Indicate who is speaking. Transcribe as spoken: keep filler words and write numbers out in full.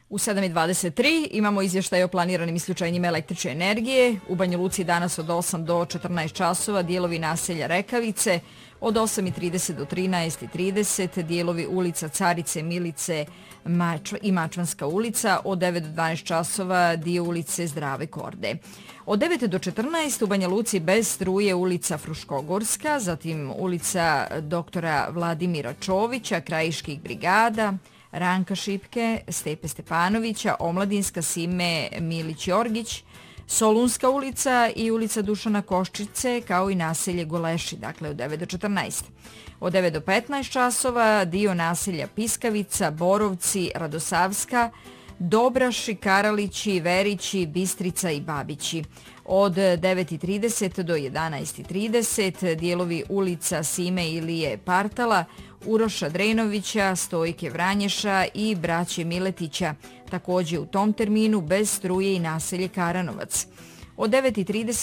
Speaker 1: U sedam i dvadeset tri imamo izvještaj o planiranim isključenjima električne energije. U Banja Luci danas od osam do četrnaest časova dijelovi naselja Rekavice, od osam i trideset do trinaest i trideset dijelovi ulica Carice, Milice Mač i Mačvanska ulica, od devet do dvanaest časova dio ulice Zdrave Korde. Od devet do četrnaest u Banja Luci bez struje ulica Fruškogorska, zatim ulica doktora Vladimira Čovića, Krajiških brigada, Ranka Šipke, Stepe Stepanovića, Omladinska, Sime Milić-Jorgić, Solunska ulica i ulica Dušana Koščice, kao i naselje Goleši, dakle od devet do četrnaest. Od devet do petnaest časova dio naselja Piskavica, Borovci, Radosavska, Dobraši, Karalići, Verići, Bistrica i Babići. Od devet i trideset do jedanaest i trideset dijelovi ulica Sime Ilije Partala, Uroša Drenovića, Stojke Vranješa i braće Miletića. Također u tom terminu bez struje i naselje Karanovac. Od devet i trideset